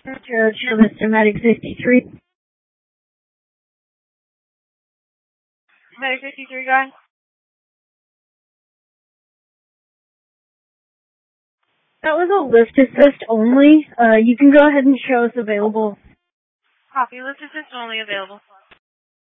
Show Mr. Medic 53. Medic 53, guy. That was a lift assist only. You can go ahead and show us available. Copy, lift assist only available.